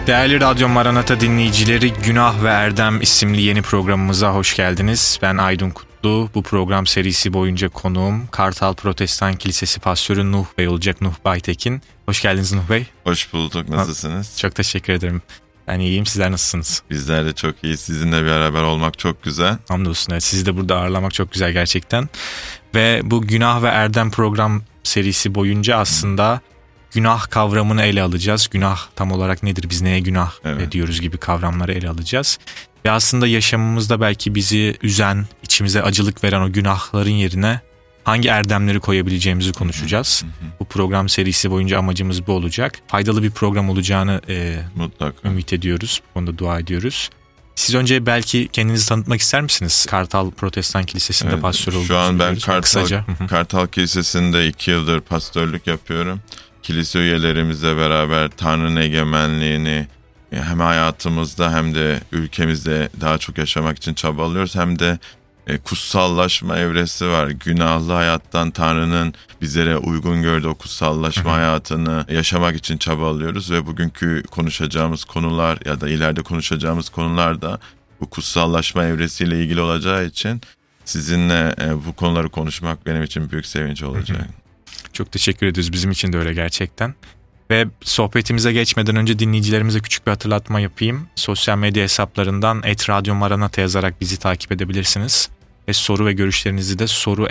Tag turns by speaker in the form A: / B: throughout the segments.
A: Değerli Radyo Maranata dinleyicileri, Günah ve Erdem isimli yeni programımıza hoş geldiniz. Ben Aydın Kutlu. Bu program serisi boyunca konuğum Kartal Protestan Kilisesi Pastörü Nuh Bey olacak, Nuh Baytekin. Hoş geldiniz Nuh Bey.
B: Hoş bulduk, nasılsınız?
A: Çok teşekkür ederim. Ben iyiyim, sizler nasılsınız?
B: Bizler de çok iyi. Sizinle beraber olmak çok güzel.
A: Hamdolsun, evet, sizi de burada ağırlamak çok güzel gerçekten. Ve bu Günah ve Erdem program serisi boyunca aslında günah kavramını ele alacağız. Günah tam olarak nedir? Biz neye günah ediyoruz gibi kavramları ele alacağız. Ve aslında yaşamımızda belki bizi üzen, içimize acılık veren o günahların yerine hangi erdemleri koyabileceğimizi konuşacağız. Bu program serisi boyunca amacımız bu olacak. Faydalı bir program olacağını mutlaka ümit ediyoruz. Bu konuda dua ediyoruz. Siz önce belki kendinizi tanıtmak ister misiniz? Kartal Protestan Kilisesi'nde pastör olduğunuzu
B: Şu an ben
A: Kartal
B: Kilisesi'nde 2 yıldır pastörlük yapıyorum. Kilise üyelerimizle beraber Tanrı'nın egemenliğini hem hayatımızda hem de ülkemizde daha çok yaşamak için çabalıyoruz. Hem de kutsallaşma evresi var. Günahlı hayattan Tanrı'nın bizlere uygun gördüğü o kutsallaşma hayatını yaşamak için çabalıyoruz. Ve bugünkü konuşacağımız konular ya da ileride konuşacağımız konular da bu kutsallaşma evresiyle ilgili olacağı için sizinle bu konuları konuşmak benim için büyük sevinç olacak.
A: Çok teşekkür ediyoruz. Bizim için de öyle gerçekten. Ve sohbetimize geçmeden önce dinleyicilerimize küçük bir hatırlatma yapayım. Sosyal medya hesaplarından @radyomaranata yazarak bizi takip edebilirsiniz. Ve soru ve görüşlerinizi de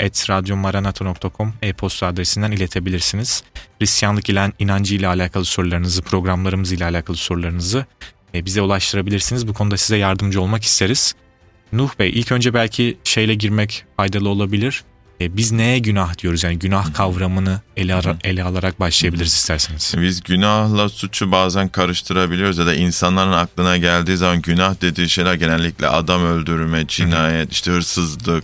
A: soru@radyomaranata.com e-posta adresinden iletebilirsiniz. Hristiyanlık inancı ile alakalı sorularınızı, programlarımız ile alakalı sorularınızı bize ulaştırabilirsiniz. Bu konuda size yardımcı olmak isteriz. Nuh Bey, ilk önce belki şeyle girmek faydalı olabilir. Biz neye günah diyoruz? Yani günah kavramını ele alarak başlayabiliriz isterseniz.
B: Biz günahla suçu bazen karıştırabiliyoruz ya da insanların aklına geldiği zaman günah dediği şeyler genellikle adam öldürme, cinayet, işte hırsızlık,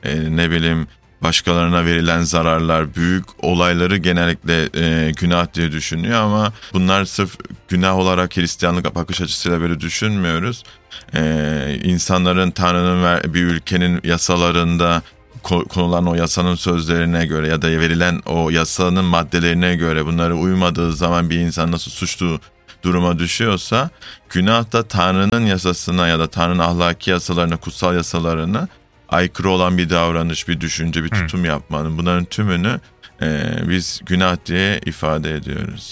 B: başkalarına verilen zararlar, büyük olayları genellikle günah diye düşünüyor ama bunlar sırf günah olarak Hristiyanlık bakış açısıyla böyle düşünmüyoruz. İnsanların, Tanrı'nın bir ülkenin yasalarında konulan o yasanın sözlerine göre ya da verilen o yasanın maddelerine göre bunlara uymadığı zaman bir insan nasıl suçlu duruma düşüyorsa, günah da Tanrı'nın yasasına ya da Tanrı'nın ahlaki yasalarına, kutsal yasalarına aykırı olan bir davranış, bir düşünce, bir tutum yapmanın, bunların tümünü biz günah diye ifade ediyoruz.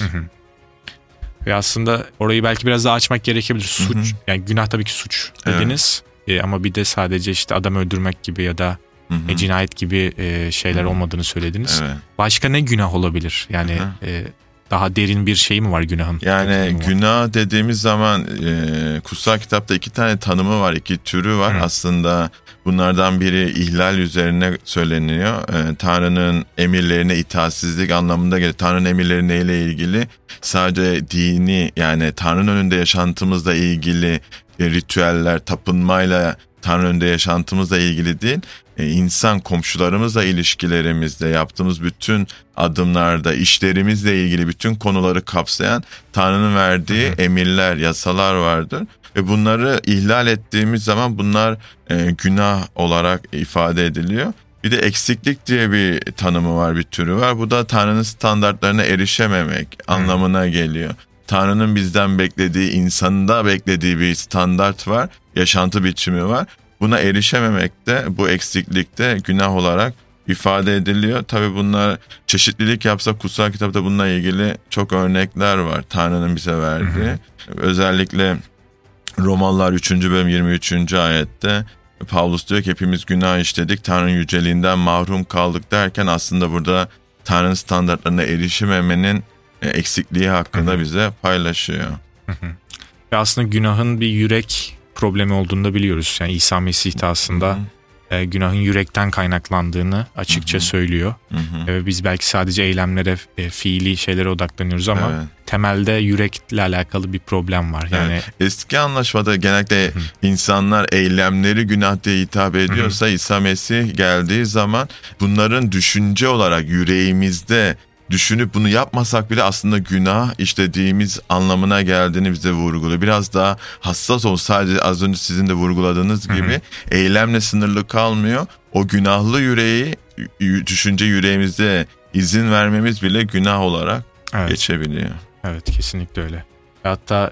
A: Ve aslında orayı belki biraz daha açmak gerekebilir. Suç, yani günah tabii ki suç dediniz ama bir de sadece işte adam öldürmek gibi ya da cinayet gibi şeyler olmadığını söylediniz. Evet. Başka ne günah olabilir? Yani daha derin bir şey mi var günahın?
B: Yani günah dediğimiz zaman kutsal kitapta 2 tane tanımı var, 2 türü var. Aslında bunlardan biri ihlal üzerine söyleniyor. Tanrı'nın emirlerine itaatsizlik anlamında gelir. Tanrı'nın emirleri neyle ilgili? Sadece dini, yani Tanrı'nın önünde yaşantımızla ilgili ritüeller, tapınmayla Tanrı önünde yaşantımızla ilgili değil. İnsan komşularımızla ilişkilerimizde yaptığımız bütün adımlarda, işlerimizle ilgili bütün konuları kapsayan Tanrı'nın verdiği emirler, yasalar vardır. Ve bunları ihlal ettiğimiz zaman bunlar günah olarak ifade ediliyor. Bir de eksiklik diye bir tanımı var, bir türü var. Bu da Tanrı'nın standartlarına erişememek anlamına geliyor. Tanrı'nın bizden beklediği, insanında beklediği bir standart var, yaşantı biçimi var. Buna erişememek de, bu eksiklikte günah olarak ifade ediliyor. Tabii bunlar çeşitlilik yapsa kutsal kitapta bununla ilgili çok örnekler var Tanrı'nın bize verdiği. Özellikle Romalılar 3. bölüm 23. ayette Pavlus diyor ki hepimiz günah işledik, Tanrı'nın yüceliğinden mahrum kaldık derken aslında burada Tanrı'nın standartlarına erişememenin eksikliği hakkında bize paylaşıyor.
A: Ve aslında günahın bir yürek problemi olduğunu da biliyoruz. Yani İsa Mesih de aslında günahın yürekten kaynaklandığını açıkça söylüyor. Ve biz belki sadece eylemlere, fiili şeylere odaklanıyoruz ama temelde yürekle alakalı bir problem var. Yani
B: eski anlaşmada genellikle insanlar eylemleri günah diye hitap ediyorsa İsa Mesih geldiği zaman bunların düşünce olarak yüreğimizde düşünüp bunu yapmasak bile aslında günah işlediğimiz anlamına geldiğini bize vurguluyor. Biraz daha hassas ol, sadece az önce sizin de vurguladığınız gibi eylemle sınırlı kalmıyor. O günahlı yüreği, düşünce yüreğimizde izin vermemiz bile günah olarak geçebiliyor.
A: Evet, kesinlikle öyle. Hatta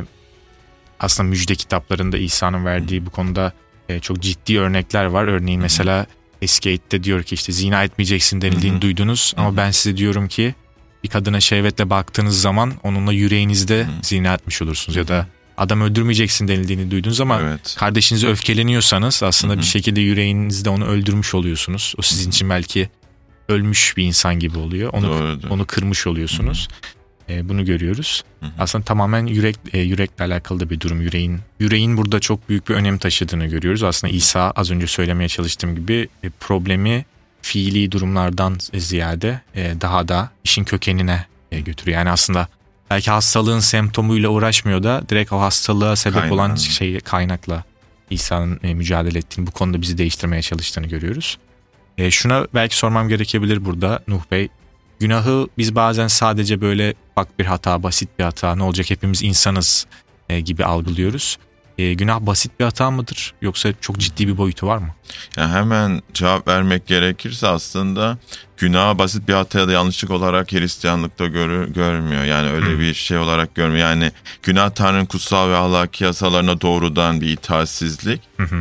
A: aslında müjde kitaplarında İsa'nın verdiği bu konuda çok ciddi örnekler var. Örneğin mesela eski ayette diyor ki işte zina etmeyeceksin denildiğini duydunuz ama ben size diyorum ki bir kadına şehvetle baktığınız zaman onunla yüreğinizde zina etmiş olursunuz. Ya da adam öldürmeyeceksin denildiğini duydunuz ama kardeşinize öfkeleniyorsanız aslında bir şekilde yüreğinizde onu öldürmüş oluyorsunuz. O sizin için belki ölmüş bir insan gibi oluyor. Onu kırmış oluyorsunuz. Bunu görüyoruz. Aslında tamamen yürekle alakalı da bir durum. Yüreğin burada çok büyük bir önem taşıdığını görüyoruz. Aslında İsa az önce söylemeye çalıştığım gibi problemi fiili durumlardan ziyade daha da işin kökenine götürüyor. Yani aslında belki hastalığın semptomuyla uğraşmıyor da direkt o hastalığa sebep olan kaynakla İsa'nın mücadele ettiğini, bu konuda bizi değiştirmeye çalıştığını görüyoruz. Şuna belki sormam gerekebilir burada Nuh Bey. Günahı biz bazen sadece böyle bak bir hata, basit bir hata, ne olacak hepimiz insanız gibi algılıyoruz. Günah basit bir hata mıdır yoksa çok ciddi bir boyutu var mı?
B: Yani hemen cevap vermek gerekirse aslında günah basit bir hata ya da yanlışlık olarak Hristiyanlıkta görmüyor. Yani öyle bir şey olarak görmüyor. Yani günah Tanrı'nın kutsal ve ahlaki yasalarına doğrudan bir itaatsizlik,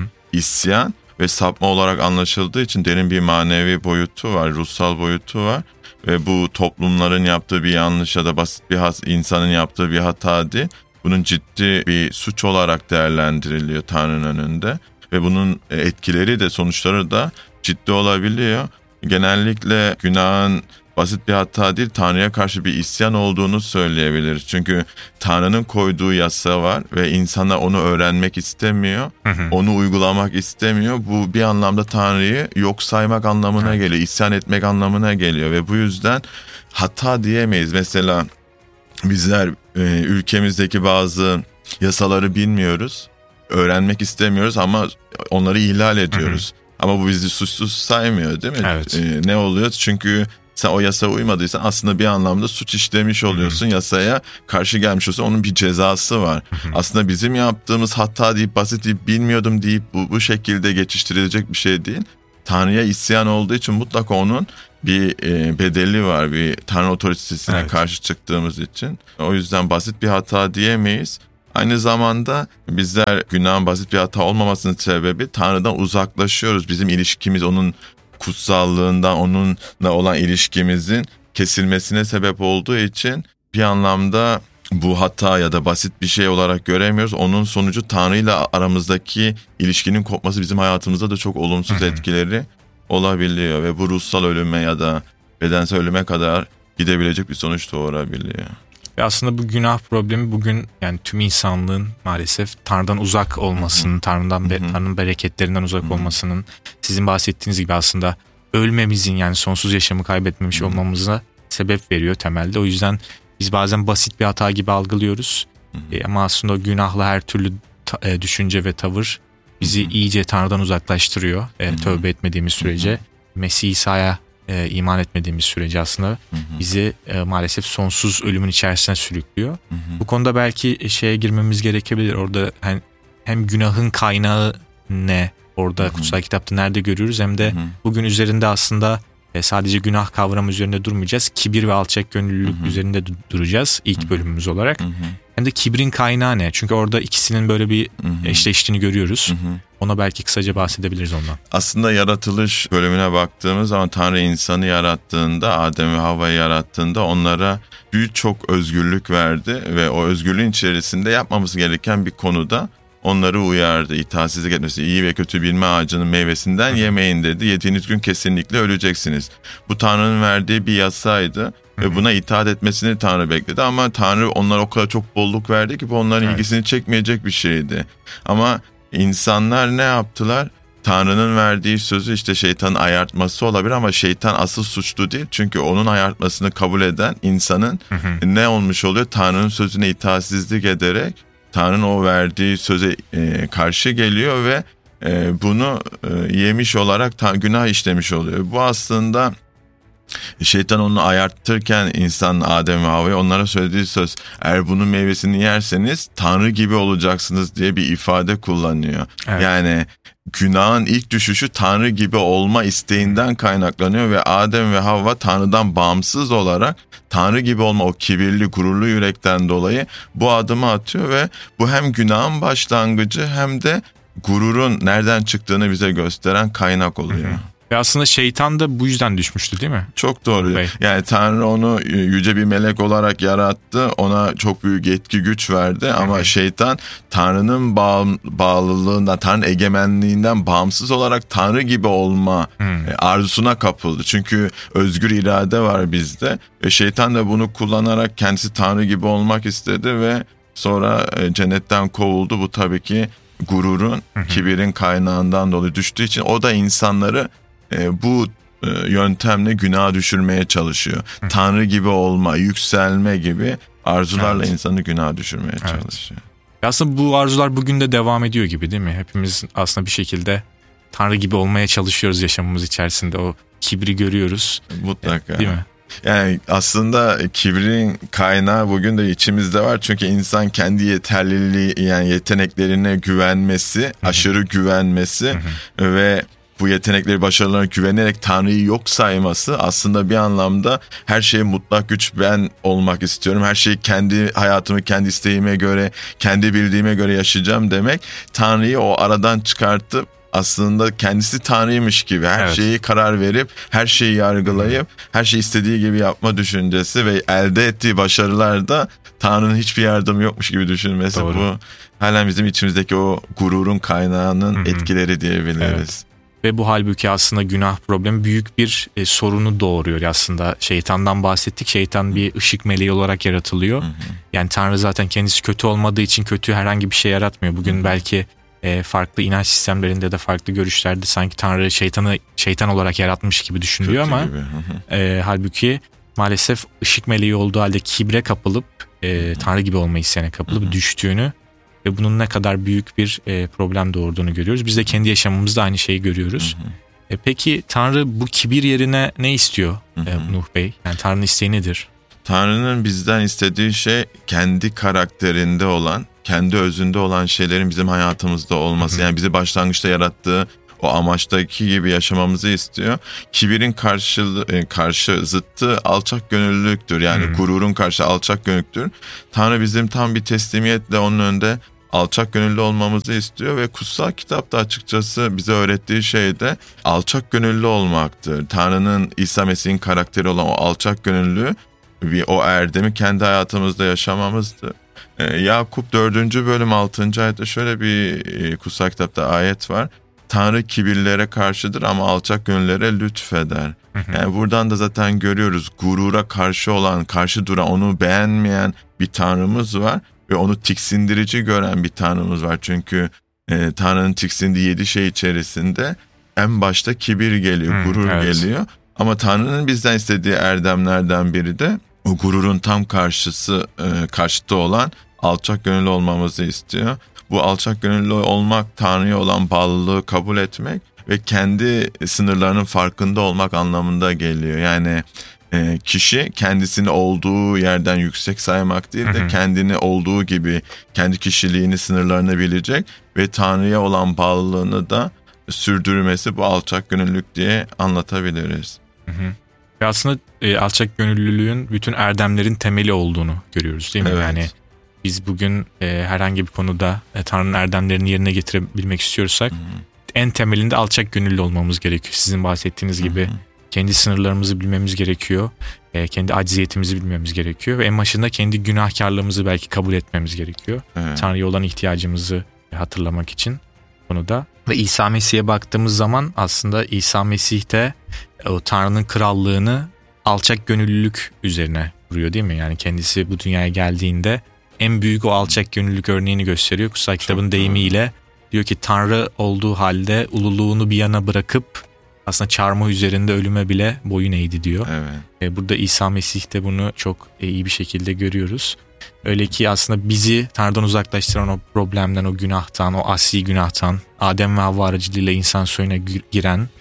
B: isyan ve sapma olarak anlaşıldığı için derin bir manevi boyutu var, ruhsal boyutu var. Ve bu toplumların yaptığı bir yanlış ya da basit bir insanın yaptığı bir hata değil. Bunun ciddi bir suç olarak değerlendiriliyor Tanrı'nın önünde. Ve bunun etkileri de sonuçları da ciddi olabiliyor. Genellikle günahın basit bir hata değil, Tanrı'ya karşı bir isyan olduğunu söyleyebiliriz. Çünkü Tanrı'nın koyduğu yasa var ve insanlar onu öğrenmek istemiyor, onu uygulamak istemiyor. Bu bir anlamda Tanrı'yı yok saymak anlamına geliyor, isyan etmek anlamına geliyor ve bu yüzden hata diyemeyiz. Mesela bizler ülkemizdeki bazı yasaları bilmiyoruz, öğrenmek istemiyoruz ama onları ihlal ediyoruz. Ama bu bizi suçsuz saymıyor değil mi?
A: Evet.
B: Ne oluyor? Çünkü sen o yasaya uymadıysan aslında bir anlamda suç işlemiş oluyorsun. Yasaya karşı gelmiş olsa onun bir cezası var. Aslında bizim yaptığımız hata deyip basit deyip bilmiyordum deyip bu şekilde geçiştirilecek bir şey değil. Tanrı'ya isyan olduğu için mutlaka onun bir bedeli var. Bir Tanrı otoritesine karşı çıktığımız için. O yüzden basit bir hata diyemeyiz. Aynı zamanda bizler günahın basit bir hata olmamasının sebebi Tanrı'dan uzaklaşıyoruz. Bizim ilişkimiz onun kutsallığından, onunla olan ilişkimizin kesilmesine sebep olduğu için bir anlamda bu hata ya da basit bir şey olarak göremiyoruz. Onun sonucu Tanrı'yla aramızdaki ilişkinin kopması bizim hayatımızda da çok olumsuz etkileri olabiliyor. Ve bu ruhsal ölüme ya da bedensel ölüme kadar gidebilecek bir sonuç doğurabiliyor.
A: Ve aslında bu günah problemi bugün yani tüm insanlığın maalesef Tanrı'dan uzak olmasının, Tanrı'nın bereketlerinden uzak olmasının, sizin bahsettiğiniz gibi aslında ölmemizin yani sonsuz yaşamı kaybetmemiş olmamıza sebep veriyor temelde. O yüzden biz bazen basit bir hata gibi algılıyoruz. Ama aslında o günahla her türlü düşünce ve tavır bizi iyice Tanrı'dan uzaklaştırıyor. Tövbe etmediğimiz sürece, Mesih İsa'ya iman etmediğimiz sürece aslında bizi maalesef sonsuz ölümün içerisine sürüklüyor. Bu konuda belki şeye girmemiz gerekebilir. Orada hem günahın kaynağı ne? Orada kutsal kitapta nerede görüyoruz? Hem de bugün üzerinde aslında sadece günah kavramı üzerinde durmayacağız. Kibir ve alçak gönüllülük üzerinde duracağız ilk bölümümüz olarak. Hem de kibrin kaynağı ne? Çünkü orada ikisinin böyle bir eşleştiğini görüyoruz. Ona belki kısaca bahsedebiliriz ondan.
B: Aslında yaratılış bölümüne baktığımız zaman Tanrı insanı yarattığında, Adem ve Havva'yı yarattığında onlara birçok özgürlük verdi ve o özgürlüğün içerisinde yapmamız gereken bir konuda onları uyardı. İtaatsizlik etmesi, iyi ve kötü bilme ağacının meyvesinden yemeyin dedi. Yediğiniz gün kesinlikle öleceksiniz. Bu Tanrı'nın verdiği bir yasaydı. Ve buna itaat etmesini Tanrı bekledi ama Tanrı onlara o kadar çok bolluk verdi ki bu onların ilgisini çekmeyecek bir şeydi. Ama insanlar ne yaptılar? Tanrı'nın verdiği sözü işte şeytanın ayartması olabilir ama şeytan asıl suçlu değil. Çünkü onun ayartmasını kabul eden insanın ne olmuş oluyor? Tanrı'nın sözüne itaatsizlik ederek Tanrı'nın o verdiği söze karşı geliyor ve bunu yemiş olarak günah işlemiş oluyor. Bu aslında Şeytan onu ayartırken insan Adem ve Havva'ya onlara söylediği söz, eğer bunun meyvesini yerseniz Tanrı gibi olacaksınız diye bir ifade kullanıyor.
A: Evet.
B: Yani günahın ilk düşüşü Tanrı gibi olma isteğinden kaynaklanıyor ve Adem ve Havva Tanrı'dan bağımsız olarak Tanrı gibi olma, o kibirli, gururlu yürekten dolayı bu adımı atıyor ve bu hem günahın başlangıcı hem de gururun nereden çıktığını bize gösteren kaynak oluyor.
A: Hı hı. Ve aslında şeytan da bu yüzden düşmüştü değil mi?
B: Çok doğru. Yani Tanrı onu yüce bir melek olarak yarattı. Ona çok büyük yetki, güç verdi. Ama şeytan Tanrı'nın bağlılığından, Tanrı'nın egemenliğinden bağımsız olarak Tanrı gibi olma arzusuna kapıldı. Çünkü özgür irade var bizde. Ve şeytan da bunu kullanarak kendisi Tanrı gibi olmak istedi ve sonra cennetten kovuldu. Bu tabii ki gururun, kibirin kaynağından dolayı düştüğü için o da insanları bu yöntemle günaha düşürmeye çalışıyor. Tanrı gibi olma, yükselme gibi arzularla insanı günaha düşürmeye çalışıyor.
A: Aslında bu arzular bugün de devam ediyor gibi değil mi? Hepimiz aslında bir şekilde Tanrı gibi olmaya çalışıyoruz yaşamımız içerisinde. O kibri görüyoruz.
B: Mutlaka.
A: Değil mi?
B: Yani aslında kibrin kaynağı bugün de içimizde var. Çünkü insan kendi yeterliliği, yani yeteneklerine güvenmesi, aşırı güvenmesi ve bu yetenekleri, başarılarına güvenerek Tanrı'yı yok sayması aslında bir anlamda her şeye mutlak güç ben olmak istiyorum. Her şeyi kendi hayatımı kendi isteğime göre, kendi bildiğime göre yaşayacağım demek. Tanrı'yı o aradan çıkartıp aslında kendisi Tanrı'ymış gibi her şeyi karar verip, her şeyi yargılayıp, her şeyi istediği gibi yapma düşüncesi ve elde ettiği başarılarda Tanrı'nın hiçbir yardımı yokmuş gibi düşünmesi. Doğru. Bu halen bizim içimizdeki o gururun kaynağının etkileri diyebiliriz. Evet.
A: Ve bu halbuki aslında günah problemi büyük bir sorunu doğuruyor aslında. Şeytandan bahsettik. Şeytan bir ışık meleği olarak yaratılıyor. Yani Tanrı zaten kendisi kötü olmadığı için kötü herhangi bir şey yaratmıyor. Bugün belki farklı inanç sistemlerinde de farklı görüşlerde sanki Tanrı şeytanı şeytan olarak yaratmış gibi düşünülüyor ama halbuki maalesef ışık meleği olduğu halde kibre kapılıp Tanrı gibi olma isteğine kapılıp düştüğünü ve bunun ne kadar büyük bir problem doğurduğunu görüyoruz. Biz de kendi yaşamımızda aynı şeyi görüyoruz. Peki Tanrı bu kibir yerine ne istiyor Nuh Bey? Yani Tanrı'nın isteği nedir?
B: Tanrı'nın bizden istediği şey kendi karakterinde olan, kendi özünde olan şeylerin bizim hayatımızda olması. Yani bizi başlangıçta yarattığı o amaçtaki gibi yaşamamızı istiyor. Kibirin karşı zıttı alçak gönüllülüktür. Yani gururun karşı alçak gönüllülüktür. Tanrı bizim tam bir teslimiyetle onun önünde alçak gönüllü olmamızı istiyor ve kutsal kitapta açıkçası bize öğrettiği şey de alçak gönüllü olmaktır. Tanrı'nın, İsa Mesih'in karakteri olan o alçak gönüllü ve o erdemi kendi hayatımızda yaşamamızdır. Yakup 4. bölüm 6. ayette şöyle bir kutsal kitapta ayet var. Tanrı kibirlere karşıdır ama alçak gönüllere lütfeder. Yani buradan da zaten görüyoruz, gurura karşı olan, karşı duran, onu beğenmeyen bir Tanrımız var ve onu tiksindirici gören bir Tanrımız var. Çünkü Tanrı'nın tiksindiği 7 şey içerisinde en başta kibir geliyor, gurur geliyor. Ama Tanrı'nın bizden istediği erdemlerden biri de o gururun tam karşıtı olan alçak gönüllü olmamızı istiyor. Bu alçak gönüllü olmak, Tanrı'ya olan bağlılığı kabul etmek ve kendi sınırlarının farkında olmak anlamında geliyor. Yani kişi kendisini olduğu yerden yüksek saymak değil de kendini olduğu gibi kendi kişiliğini, sınırlarını bilecek ve Tanrı'ya olan bağlılığını da sürdürmesi bu alçak gönüllülük diye anlatabiliriz.
A: Ve aslında alçak gönüllülüğün bütün erdemlerin temeli olduğunu görüyoruz değil mi?
B: Evet.
A: Yani biz bugün herhangi bir konuda Tanrı'nın erdemlerini yerine getirebilmek istiyorsak en temelinde alçak gönüllü olmamız gerekiyor. Sizin bahsettiğiniz gibi kendi sınırlarımızı bilmemiz gerekiyor. Kendi acziyetimizi bilmemiz gerekiyor. Ve en başında kendi günahkarlığımızı belki kabul etmemiz gerekiyor. Evet. Tanrı'ya olan ihtiyacımızı hatırlamak için konuda. Ve İsa Mesih'e baktığımız zaman aslında İsa Mesih'te o Tanrı'nın krallığını alçak gönüllülük üzerine kuruyor değil mi? Yani kendisi bu dünyaya geldiğinde en büyük o alçak gönüllülük örneğini gösteriyor. Kutsal kitabın deyimiyle diyor ki Tanrı olduğu halde ululuğunu bir yana bırakıp aslında çarmıh üzerinde ölüme bile boyun eğdi diyor. Evet. Burada İsa Mesih'te bunu çok iyi bir şekilde görüyoruz. Öyle ki aslında bizi Tanrı'dan uzaklaştıran o problemden, o günahtan, o asi günahtan, Adem ve Havva aracılığıyla insan soyuna giren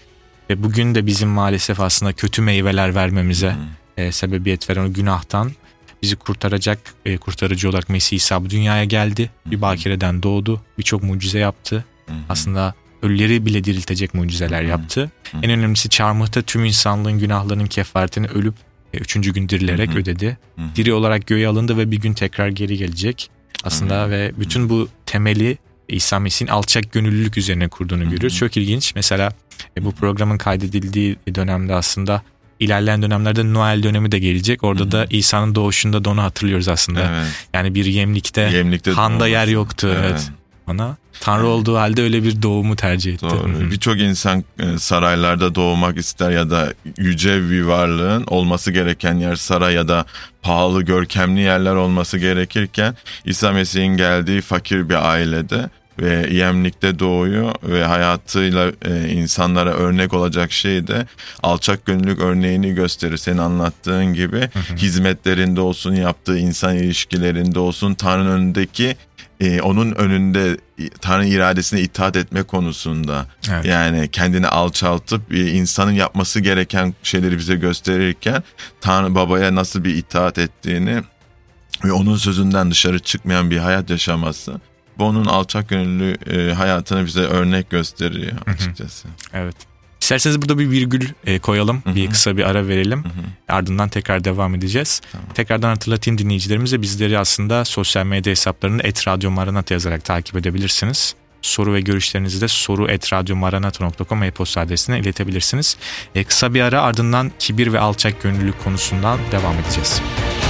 A: ve bugün de bizim maalesef aslında kötü meyveler vermemize sebebiyet veren o günahtan bizi kurtaracak kurtarıcı olarak Mesih İsa bu dünyaya geldi. Bir bakireden doğdu. Birçok mucize yaptı. Aslında ölüleri bile diriltecek mucizeler yaptı. En önemlisi çarmıhta tüm insanlığın günahlarının kefaretini ölüp 3. gün dirilerek ödedi. Diri olarak göğe alındı ve bir gün tekrar geri gelecek. Aslında ve bütün bu temeli İsa Mesih'in alçak gönüllülük üzerine kurduğunu görüyoruz. Çok ilginç. Mesela bu programın kaydedildiği dönemde aslında ilerleyen dönemlerde Noel dönemi de gelecek. Orada da İsa'nın doğuşunda da onu hatırlıyoruz aslında. Evet. Yani bir yemlikte handa yer yoktu. Evet. Ona Tanrı olduğu halde öyle bir doğumu tercih etti.
B: Doğru. Birçok insan saraylarda doğmak ister ya da yüce bir varlığın olması gereken yer saray ya da pahalı görkemli yerler olması gerekirken İsa Mesih'in geldiği fakir bir ailede ve yemlikte doğuyor ve hayatıyla insanlara örnek olacak şey de alçak gönüllülük örneğini gösterir. Senin anlattığın gibi hizmetlerinde olsun, yaptığı insan ilişkilerinde olsun, Tanrı'nın önündeki onun önünde Tanrı iradesine itaat etme konusunda yani kendini alçaltıp insanın yapması gereken şeyleri bize gösterirken Tanrı Baba'ya nasıl bir itaat ettiğini ve onun sözünden dışarı çıkmayan bir hayat yaşaması bu onun alçak gönüllü hayatını bize örnek gösteriyor açıkçası.
A: Evet. İsterseniz burada bir virgül koyalım. Bir kısa bir ara verelim. Ardından tekrar devam edeceğiz. Tamam. Tekrardan hatırlatayım dinleyicilerimize, bizleri aslında sosyal medya hesaplarında @radyomaranatha yazarak takip edebilirsiniz. Soru ve görüşlerinizi de soru@radyomaranatha.com e-posta adresine iletebilirsiniz. Kısa bir ara, ardından kibir ve alçak gönüllülük konusundan devam edeceğiz.